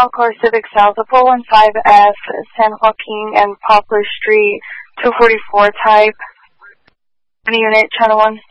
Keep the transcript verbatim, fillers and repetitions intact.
Southbound car Civic South of four one five F, San Joaquin and Poplar Street, two forty-four type. Any unit, channel one.